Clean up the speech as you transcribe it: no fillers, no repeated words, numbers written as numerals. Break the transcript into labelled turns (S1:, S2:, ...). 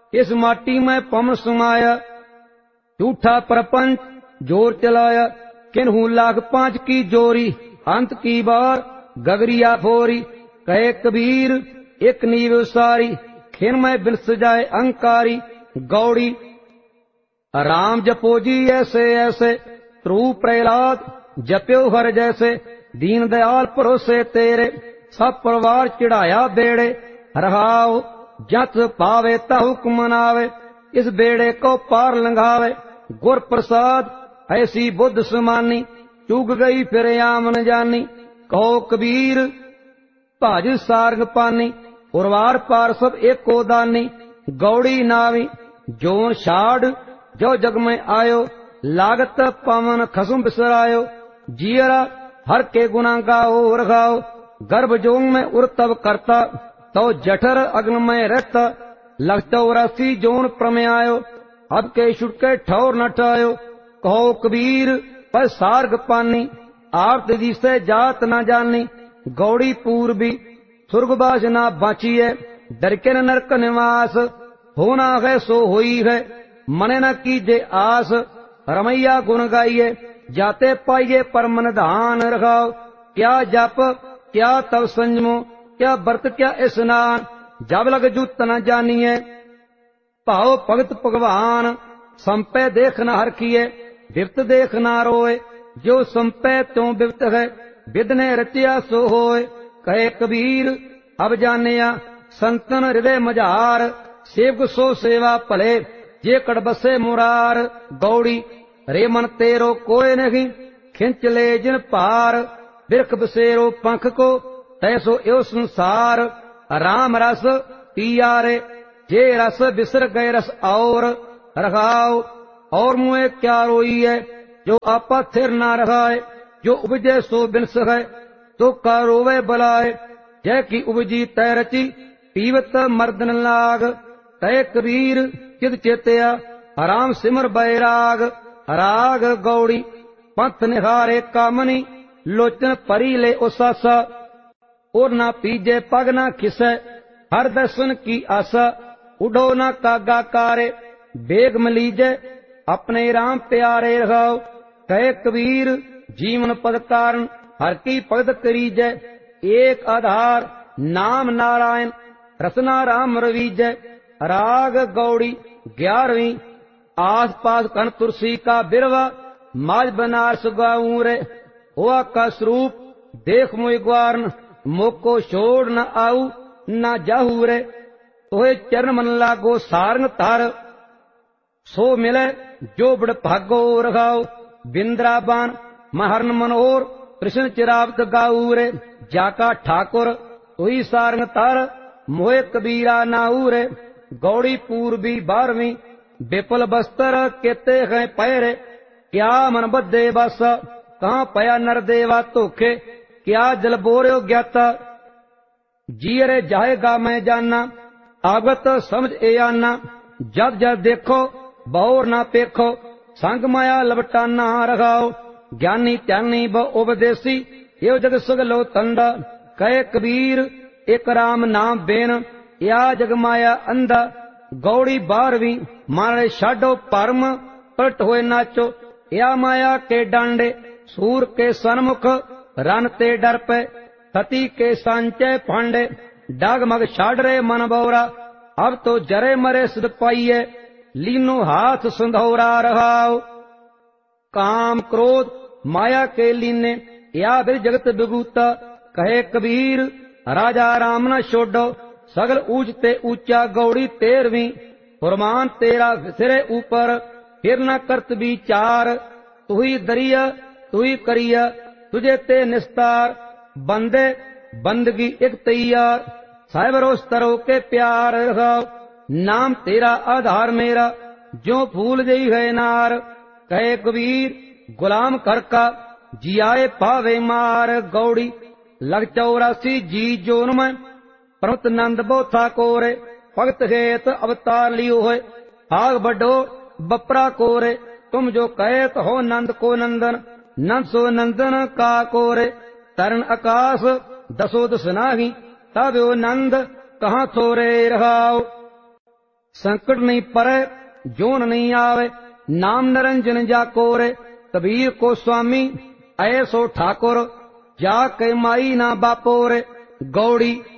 S1: इस माटी में पवन समाया। झूठा प्रपंच जोर चलाया, किन्हू लाख 5 की जोरी, अंत की बार गगरिया फोरी। कहे कबीर एक नीव सारी, खिन में बिलस जाए अंकारी। गौड़ी राम जपो जी ऐसे ऐसे, ध्रुव प्रहलाद जप्यो हर जैसे। दीन दयाल भरोसे तेरे, सब परिवार चढ़ाया बेड़े। रहाओ जत पावे ताहुक मनावे, इस बेड़े को पार लंघावे। गुर प्रसाद ऐसी बुद्ध समानी, चुग गई फिर आमन जानी। कहो कबीर भज सारंग पानी, उर्वार पार सब एको दानी। गौड़ी नावी जोन छाड़ जो जग में आयो, लागत पावन खसुम बिसरायो। जियरा हर के गुना गाओ रखाओ, गर्भ जोंग में उर्तव करता, तो जठर अग्न में रहता। लख 84 जोन प्रमेयायो, अब के छुटके ठौर न ठायो। कहो कबीर पर सार्ग पानी, आर्त जिसे जात न जानी। गौड़ी पूर्वी सुर्गवास न बाचिए, डर के नरक निवास। होना है सो होई है, मने न कीजे आस। रमैया गुण गाइए, जाते पाइए पर मन धान रखाओ। क्या जप क्या तव संजमो, क्या व्रत क्या स्नान, जब लग जुत न जानिए। भाव भगत भगवान संपे देख न हरखिए, विपत देख न रोए। जो संपे त्यों विपत है, विद ने रचिया सो होए। कहे कबीर अब जानिया, संतन हृदय मझार। सेवक सो सेवा भले, जे कड़ बसे मुरार। गौड़ी रे मन तेरो कोय नहीं, खिंच ले जिन पार। बिरख बसेरो पंख को, तैसो यो संसार। राम रस पिया रे, जे रस बिसर गए रस और। रखाओ और मुँह क्या रोई है, जो आपा थिर ना रखाए। जो उपजे सो बिनस है, तो का रोवे बलाए। जय की उपजी तय रची, पीवत मर्दन लाग। तय कबीर चित चेतया, राम सिमर बैराग। राग गौड़ी पंथ निहारे कामनी, लोचन परी ले उसासा। और ना पीजे पग ना खिसे, हर दर्शन की आशा। उडो ना कागा कारे, बेग मलीजे अपने राम प्यारे रखाओ। कहे कबीर जीवन पद कारण, हर की भगत करीजय। एक आधार नाम नारायण, रसना राम रवीजय। राग गौड़ी 11वीं। आस पास कन तुलसी का बिरवा, माज बनारस गाऊं रे। हुआ का स्वरूप देख मुई ग्वारन, मोको छोड़ न आऊ न जाहू रे। तोहे चरण मन लागो सारंग तार, सो मिले जो बड़ भागो रखाओ। बिंद्राबान महरन मनोर, कृष्ण चिरावत गाऊ रे। जाका ठाकुर तुही सारंग तार, मोहे कबीरा नाऊ रे। गौड़ी पूर्वी 12वीं। विपुल बस्तर केते हैं पैरे, क्या मन बद्धे बस। कहाँ पया नर देवा धोखे, क्या जल बोर्यो ज्ञाता। जियरे जाएगा मैं जानना, आगत समझ ए आना। जब जब देखो बौर ना पेखो, संग माया लपटाना रखाओ। ज्ञानी त्यानी ब उपदेसी, यो जग सुगलो तंदा। कहे कबीर एक राम नाम बेन, या जग माया अंधा। गौड़ी 12वीं। मारे छाडो परम, पलट होए नाचो। या माया के डांडे, सूर के सन्मुख, रन ते डर पे। सती के सांचे फांडे, डागमग छाड़ रे मन बौरा। अब तो जरे मरे सिद पाइये, लीनो हाथ संधौरा रहाओ। काम क्रोध माया के लीने, या बिर जगत बिगूता। कहे कबीर राजा राम न छोड़ो, सगल ऊंचते ऊंचा। गौड़ी 13वीं। फुरमान तेरा सिरे ऊपर, फिर न करत विचार। तू ही दरिया तू ही करिया, तुझे ते निस्तार। बंदे बंदगी एक तैयार, साहिब रोज तरो के प्यार रखाओ। नाम तेरा आधार मेरा, जो फूल गई है नार। कहे कबीर गुलाम कर का, जियाए पावे मार। गौड़ी लग 84 जी जोन में, प्रमत नंद बोथा कोरे। भगत हेत अवतार लियो है, आग बढ़ो बपरा कोरे। तुम जो कहत हो नंद को नंदन, नंद सो नंदन का कोरे। तरन आकाश दसो दस नाही, तब वो नंद कहाँ थोरे रहाओ। संकट नहीं परे जोन नहीं आवे, नाम निरंजन जा कोरे। कबीर को स्वामी ऐसो ठाकुर, जा के माई ना बापोरे। गौड़ी